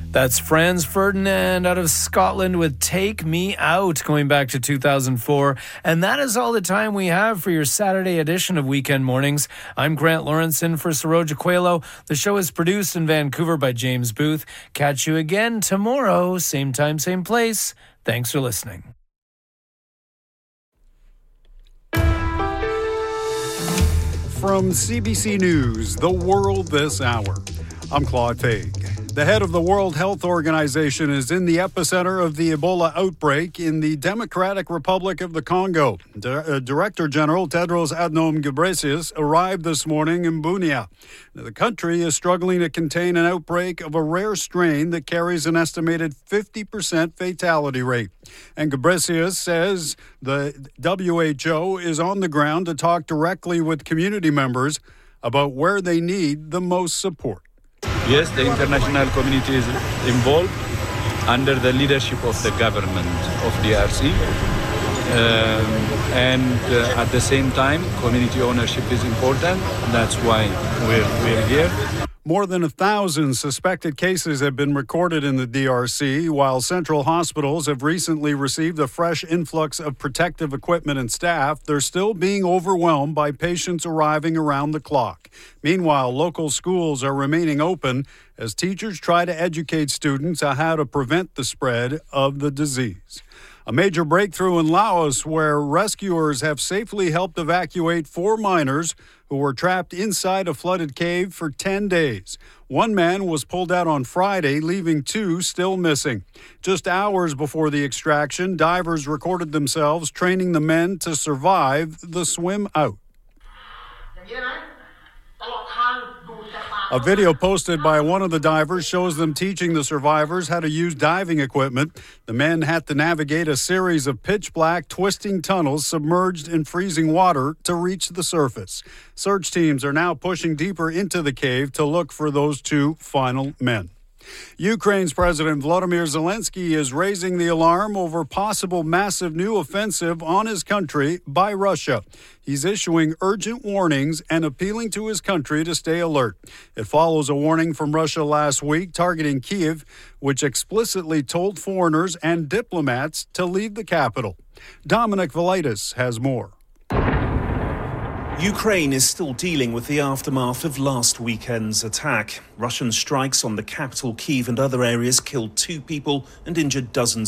That's Franz Ferdinand out of Scotland with Take Me Out, going back to 2004. And that is all the time we have for your Saturday edition of Weekend Mornings. I'm Grant Lawrence in for Saroja Coelho. The show is produced in Vancouver by James Booth. Catch you again tomorrow, same time, same place. Thanks for listening. From CBC News, The World This Hour, I'm Claude Faig. The head of the World Health Organization is in the epicenter of the Ebola outbreak in the Democratic Republic of the Congo. Director General Tedros Adhanom Ghebreyesus arrived this morning in Bunia. The country is struggling to contain an outbreak of a rare strain that carries an estimated 50% fatality rate. And Ghebreyesus says the WHO is on the ground to talk directly with community members about where they need the most support. Yes, the international community is involved under the leadership of the government of DRC. At the same time, community ownership is important. That's why we're here. More than 1,000 suspected cases have been recorded in the DRC, while central hospitals have recently received a fresh influx of protective equipment and staff. They're still being overwhelmed by patients arriving around the clock. Meanwhile, local schools are remaining open as teachers try to educate students on how to prevent the spread of the disease. A major breakthrough in Laos, where rescuers have safely helped evacuate 4 miners who were trapped inside a flooded cave for 10 days. One man was pulled out on Friday, leaving 2 still missing. Just hours before the extraction, divers recorded themselves training the men to survive the swim out. A video posted by one of the divers shows them teaching the survivors how to use diving equipment. The men had to navigate a series of pitch-black, twisting tunnels submerged in freezing water to reach the surface. Search teams are now pushing deeper into the cave to look for those 2 final men. Ukraine's President Volodymyr Zelensky is raising the alarm over possible massive new offensive on his country by Russia. He's issuing urgent warnings and appealing to his country to stay alert. It follows a warning from Russia last week targeting Kyiv, which explicitly told foreigners and diplomats to leave the capital. Dominic Velitis has more. Ukraine is still dealing with the aftermath of last weekend's attack. Russian strikes on the capital, Kyiv, and other areas killed 2 people and injured dozens